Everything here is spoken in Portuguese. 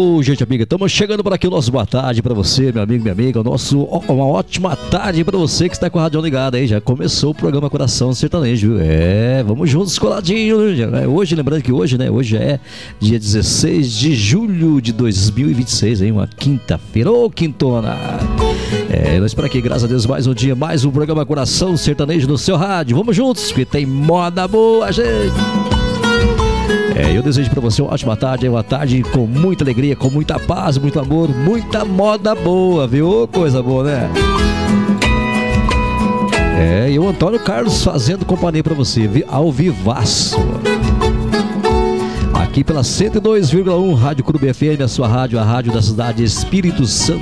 Ô, gente amiga, estamos chegando por aqui o nosso boa tarde para você, meu amigo, minha amiga. Uma ótima tarde para você que está com a rádio ligada aí. Já começou o programa Coração Sertanejo, viu? Vamos juntos coladinho, né? Hoje, lembrando que hoje, né? Hoje é dia 16 de julho de 2026, hein? Uma quinta-feira, ô quintona! Nós por aqui, graças a Deus, mais um dia, mais um programa Coração Sertanejo no seu rádio. Vamos juntos, que tem moda boa, gente! Eu desejo para você uma ótima tarde, uma tarde com muita alegria, com muita paz, muito amor, muita moda boa, viu? Coisa boa, né? E o Antônio Carlos fazendo companhia para você, ao vivaço. Aqui pela 102,1 Rádio Clube FM, a sua rádio, a rádio da cidade Espírito Santo.